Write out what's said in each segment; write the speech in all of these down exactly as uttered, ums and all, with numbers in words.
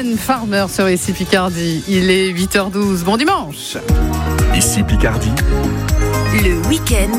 Mylène Farmer sur Ici Picardie. Il est huit heures douze. Bon dimanche. Ici Picardie. Le week-end.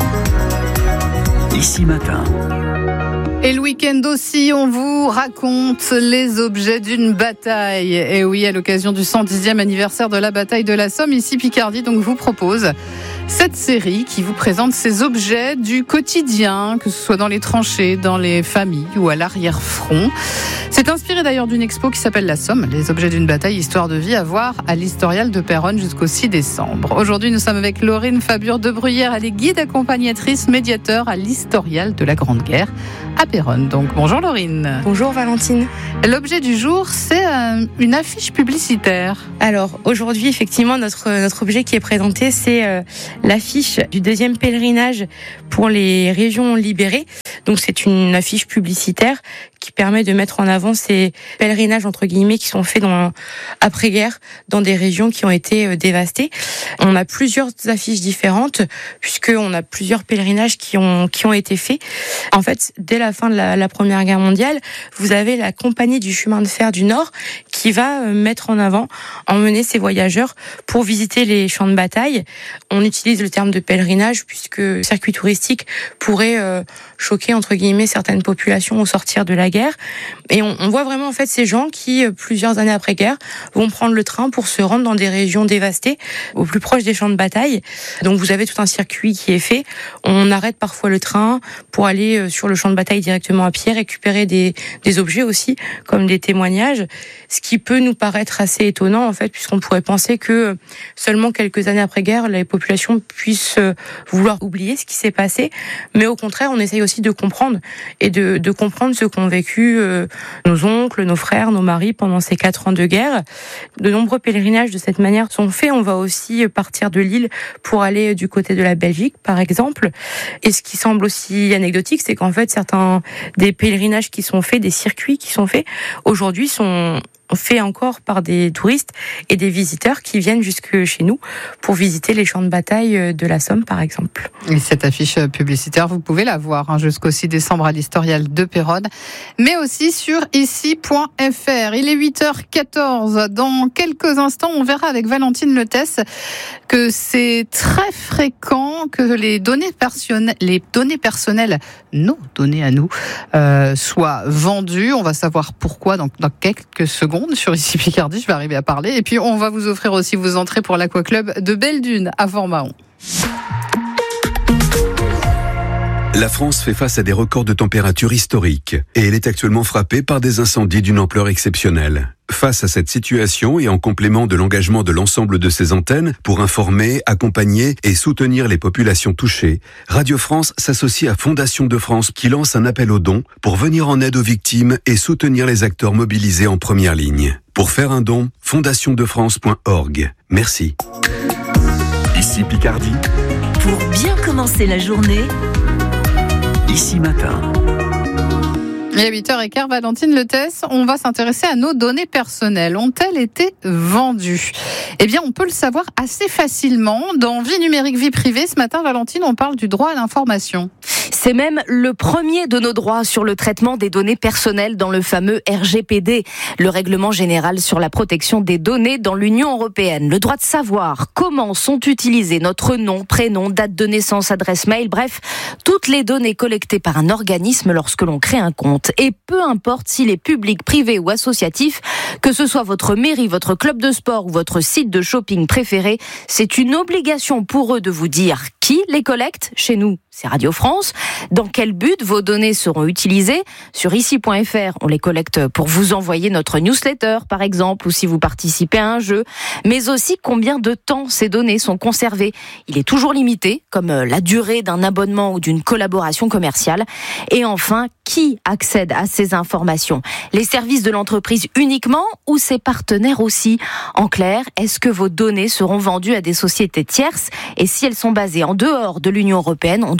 Ici Matin. Et le week-end aussi, on vous raconte les objets d'une bataille. Et oui, à l'occasion du cent dixième anniversaire de la bataille de la Somme, Ici Picardie donc vous propose cette série qui vous présente ces objets du quotidien, que ce soit dans les tranchées, dans les familles ou à l'arrière-front. C'est inspiré d'ailleurs d'une expo qui s'appelle La Somme, les objets d'une bataille, histoire de vie à voir à l'Historial de Péronne jusqu'au six décembre. Aujourd'hui, nous sommes avec Laurine Fabure de Bruyère, elle est guide accompagnatrice, médiateur à l'Historial de la Grande Guerre à Péronne. Donc bonjour Laurine. Bonjour Valentine. L'objet du jour, c'est euh, une affiche publicitaire. Alors aujourd'hui, effectivement, notre, notre objet qui est présenté, c'est euh, l'affiche du deuxième pèlerinage pour les régions libérées. Donc c'est une affiche publicitaire qui permet de mettre en avant ces pèlerinages entre guillemets qui sont faits dans après-guerre dans des régions qui ont été euh, dévastées. On a plusieurs affiches différentes puisque on a plusieurs pèlerinages qui ont qui ont été faits. En fait, dès la fin de la, la Première Guerre mondiale, vous avez la compagnie du chemin de fer du Nord qui va euh, mettre en avant, emmener ses voyageurs pour visiter les champs de bataille. On utilise le terme de pèlerinage puisque le circuit touristique pourrait euh, choquer entre guillemets certaines populations au sortir de la guerre. Et on, on voit vraiment en fait ces gens qui, plusieurs années après guerre, vont prendre le train pour se rendre dans des régions dévastées, au plus proche des champs de bataille. Donc vous avez tout un circuit qui est fait. On arrête parfois le train pour aller sur le champ de bataille directement à pied, récupérer des, des objets aussi, comme des témoignages. Ce qui peut nous paraître assez étonnant en fait, puisqu'on pourrait penser que seulement quelques années après guerre, les populations puissent vouloir oublier ce qui s'est passé. Mais au contraire, on essaye aussi de comprendre et de, de comprendre ce qu'ont vécu euh, nos oncles, nos frères, nos maris pendant ces quatre ans de guerre. De nombreux pèlerinages de cette manière sont faits. On va aussi partir de Lille pour aller du côté de la Belgique, par exemple. Et ce qui semble aussi anecdotique, c'est qu'en fait, certains des pèlerinages qui sont faits, des circuits qui sont faits, aujourd'hui sont fait encore par des touristes et des visiteurs qui viennent jusque chez nous pour visiter les champs de bataille de la Somme, par exemple. Et cette affiche publicitaire, vous pouvez la voir hein, jusqu'au six décembre à l'Historial de Péronne, mais aussi sur ici point f r. Il est huit heures quatorze. Dans quelques instants, on verra avec Valentine Letesse que c'est très fréquent que les données personnelles, les données personnelles, nos données à nous, euh, soient vendues. On va savoir pourquoi dans, dans quelques secondes. Sur Ici Picardie, je vais arriver à parler. Et puis, on va vous offrir aussi vos entrées pour l'Aquaclub de Belle-Dune à Fort-Mahon. La France fait face à des records de température historiques et elle est actuellement frappée par des incendies d'une ampleur exceptionnelle. Face à cette situation et en complément de l'engagement de l'ensemble de ses antennes pour informer, accompagner et soutenir les populations touchées, Radio France s'associe à Fondation de France qui lance un appel aux dons pour venir en aide aux victimes et soutenir les acteurs mobilisés en première ligne. Pour faire un don, fondation de france point org. Merci. Ici Picardie. Pour bien commencer la journée, Ici Matin. Et à huit heures quinze, Valentine Letesse, on va s'intéresser à nos données personnelles. Ont-elles été vendues ? Eh bien, on peut le savoir assez facilement. Dans Vie numérique, vie privée, ce matin, Valentine, on parle du droit à l'information. C'est même le premier de nos droits sur le traitement des données personnelles dans le fameux R G P D, le règlement général sur la protection des données dans l'Union européenne. Le droit de savoir comment sont utilisés notre nom, prénom, date de naissance, adresse mail, bref, toutes les données collectées par un organisme lorsque l'on crée un compte. Et peu importe s'il est public, privé ou associatif, que ce soit votre mairie, votre club de sport ou votre site de shopping préféré, c'est une obligation pour eux de vous dire qui les collecte. Chez nous, c'est Radio France. Dans quel but vos données seront utilisées ? Sur ici point f r, on les collecte pour vous envoyer notre newsletter, par exemple, ou si vous participez à un jeu. Mais aussi combien de temps ces données sont conservées. Il est toujours limité, comme la durée d'un abonnement ou d'une collaboration commerciale. Et enfin, qui accède à ces informations ? Les services de l'entreprise uniquement ou ses partenaires aussi ? En clair, est-ce que vos données seront vendues à des sociétés tierces ? Et si elles sont basées en dehors de l'Union européenne, on doit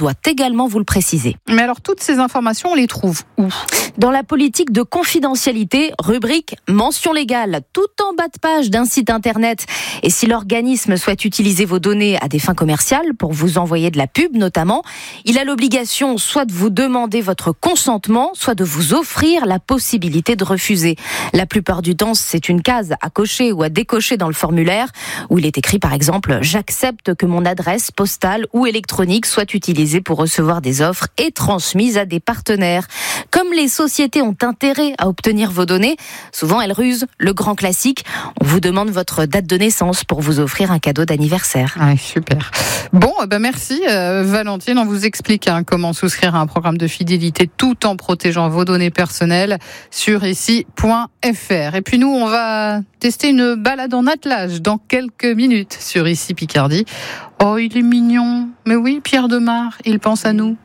doit également vous le préciser. Mais alors, toutes ces informations, on les trouve où ? Dans la politique de confidentialité, rubrique mention légale, tout en bas de page d'un site internet. Et si l'organisme souhaite utiliser vos données à des fins commerciales, pour vous envoyer de la pub notamment, il a l'obligation soit de vous demander votre consentement, soit de vous offrir la possibilité de refuser. La plupart du temps, c'est une case à cocher ou à décocher dans le formulaire, où il est écrit par exemple « J'accepte que mon adresse postale ou électronique soit utilisée pour recevoir des offres et transmise à des partenaires ». Comme les sociétés ont intérêt à obtenir vos données, souvent elles rusent. Le grand classique, on vous demande votre date de naissance pour vous offrir un cadeau d'anniversaire. Ah, super. Bon, ben merci euh, Valentine. On vous explique hein, comment souscrire à un programme de fidélité tout en protégeant vos données personnelles sur ici point f r. Et puis nous, on va tester une balade en attelage dans quelques minutes sur Ici Picardie. Oh, il est mignon. Mais oui, Pierre Demar, il pense à nous.